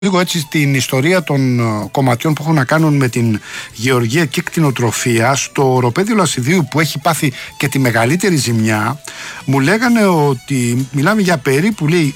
Λίγο έτσι την ιστορία των κομματιών που έχουν να κάνουν με την γεωργία και κτηνοτροφία. Στο οροπέδιο Λασιδίου, που έχει πάθει και τη μεγαλύτερη ζημιά, μου λέγανε ότι μιλάμε για περίπου, λέει,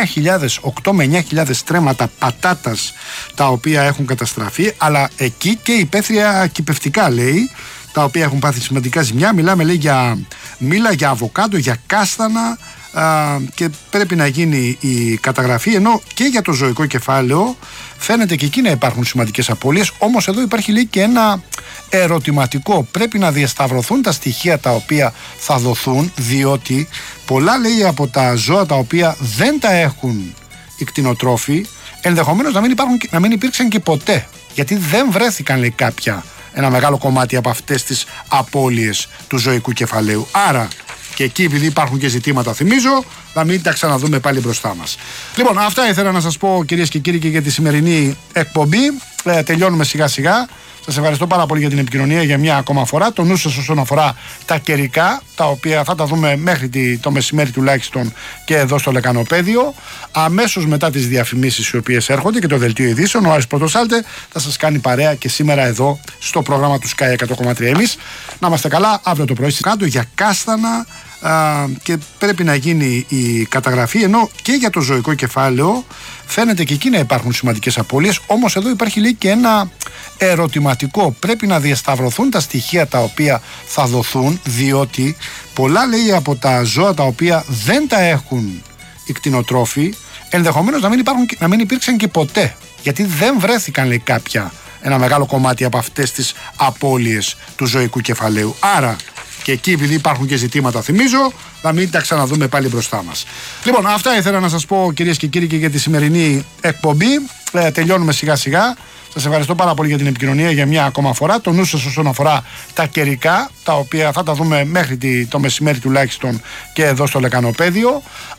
8 με 9.000 στρέμματα πατάτας τα οποία έχουν καταστραφεί, αλλά εκεί και υπαίθρια κυπευτικά, λέει, τα οποία έχουν πάθει σημαντικά ζημιά. Μιλάμε, λέει, για μήλα, για αβοκάντο, για κάστανα, και πρέπει να γίνει η καταγραφή, ενώ και για το ζωικό κεφάλαιο φαίνεται και εκεί να υπάρχουν σημαντικές απώλειες. Όμως εδώ υπάρχει, λέει, και ένα ερωτηματικό. Πρέπει να διασταυρωθούν τα στοιχεία τα οποία θα δοθούν, διότι πολλά, λέει, από τα ζώα τα οποία δεν τα έχουν οι κτηνοτρόφοι ενδεχομένως να μην υπήρξαν και ποτέ, γιατί δεν βρέθηκαν, λέει, ένα μεγάλο κομμάτι από αυτές τις απώλειες του ζωικού κεφαλαίου. Άρα και εκεί, επειδή υπάρχουν και ζητήματα, θυμίζω, να μην τα ξαναδούμε πάλι μπροστά μας. Λοιπόν, αυτά ήθελα να σας πω, κυρίες και κύριοι, και για τη σημερινή εκπομπή. Τελειώνουμε σιγά σιγά. Σας ευχαριστώ πάρα πολύ για την επικοινωνία για μια ακόμα φορά. Το νου σας όσον αφορά τα καιρικά, τα οποία θα τα δούμε μέχρι το μεσημέρι τουλάχιστον και εδώ στο Λεκανοπέδιο. Αμέσως μετά τις διαφημίσεις οι οποίες έρχονται και το δελτίο ειδήσεων, ο Άρης Πρωτοσάλτε θα σας κάνει παρέα και σήμερα εδώ στο πρόγραμμα του Sky 100,3. Εμείς να είμαστε καλά, αύριο το πρωί κάτω για κάστανα, και πρέπει να γίνει η καταγραφή, ενώ και για το ζωικό κεφάλαιο φαίνεται και εκεί να υπάρχουν σημαντικές απώλειες. Όμως εδώ υπάρχει, λέει, και ένα ερωτηματικό. Πρέπει να διασταυρωθούν τα στοιχεία τα οποία θα δοθούν, διότι πολλά, λέει, από τα ζώα τα οποία δεν τα έχουν οι κτηνοτρόφοι ενδεχομένως να μην υπήρξαν και ποτέ, γιατί δεν βρέθηκαν, λέει, ένα μεγάλο κομμάτι από αυτές τις απώλειες του ζωικού κεφαλαίου. Άρα και εκεί, επειδή υπάρχουν και ζητήματα, θυμίζω, να μην τα ξαναδούμε πάλι μπροστά μας. Λοιπόν, αυτά ήθελα να σας πω, κυρίες και κύριοι, και για τη σημερινή εκπομπή. Τελειώνουμε σιγά σιγά. Σας ευχαριστώ πάρα πολύ για την επικοινωνία για μια ακόμα φορά. Το νου σας όσον αφορά τα καιρικά, τα οποία θα τα δούμε μέχρι το μεσημέρι τουλάχιστον και εδώ στο Λεκανοπέδιο.